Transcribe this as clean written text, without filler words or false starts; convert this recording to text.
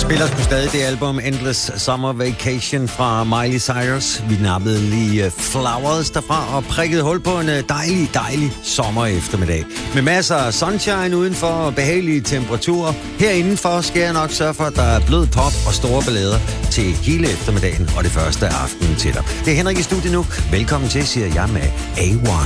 Spiller sgu stadig det album Endless Summer Vacation fra Miley Cyrus. Vi nappede lige Flowers derfra og prikkede hul på en dejlig sommer eftermiddag. Med masser af sunshine udenfor og behagelige temperaturer. Herindenfor skal jeg nok sørge for, at der er blød pop og store ballader til hele eftermiddagen og det første af aftenen til dig. Det er Henrik i studiet nu. Velkommen til, siger jeg med A1.